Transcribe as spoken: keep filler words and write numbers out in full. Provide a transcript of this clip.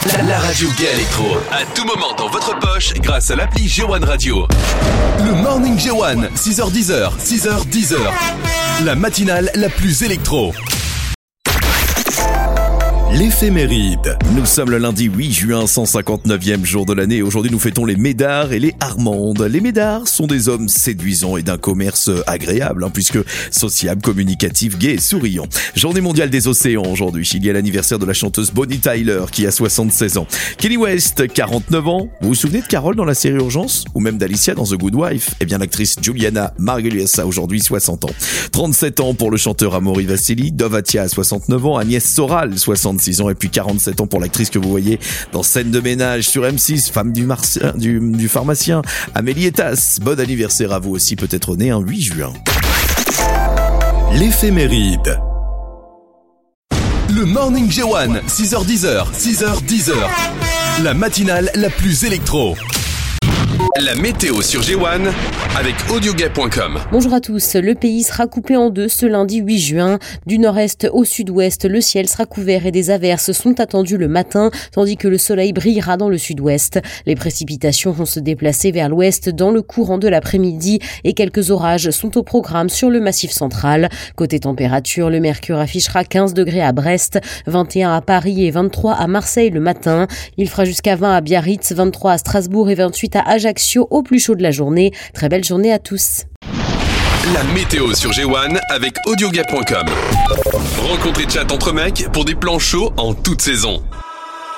La, la radio Gay Electro, à tout moment dans votre poche grâce à l'appli G un Radio. Le Morning G un, six heures dix, six heures dix. La matinale la plus électro. L'éphéméride. Nous sommes le lundi huit juin, cent cinquante-neuvième jour de l'année. Aujourd'hui, nous fêtons les Médards et les Armandes. Les Médards sont des hommes séduisants et d'un commerce agréable, hein, puisque sociables, communicatifs, gays et souriants. Journée mondiale des océans aujourd'hui. Il y a l'anniversaire de la chanteuse Bonnie Tyler, qui a soixante-seize ans. Kenny West, quarante-neuf ans. Vous vous souvenez de Carole dans la série Urgence? Ou même d'Alicia dans The Good Wife? Eh bien, l'actrice Juliana Margulies a aujourd'hui soixante ans. trente-sept ans pour le chanteur Amaury Vassili. Dovatia a soixante-neuf ans. Agnès Soral, soixante-six ans, et puis quarante-sept ans pour l'actrice que vous voyez dans Scène de ménage sur M six, femme du, martien, du, du pharmacien, Amélie Etas. Bon anniversaire à vous aussi, peut-être né un huit juin. L'éphéméride. Le Morning G un, six heures dix, six heures dix. La matinale la plus électro. La météo sur G un avec audiogay point com. Bonjour à tous. Le pays sera coupé en deux ce lundi huit juin. Du nord-est au sud-ouest, le ciel sera couvert et des averses sont attendues le matin, tandis que le soleil brillera dans le sud-ouest. Les précipitations vont se déplacer vers l'ouest dans le courant de l'après-midi et quelques orages sont au programme sur le massif central. Côté température, le mercure affichera quinze degrés à Brest, vingt et un à Paris et vingt-trois à Marseille le matin. Il fera jusqu'à vingt à Biarritz, vingt-trois à Strasbourg et vingt-huit à Ajaccio au plus chaud de la journée. Très belle journée à tous. La météo sur G un avec audiogay point com. Rencontrez chat entre mecs pour des plans chauds en toute saison.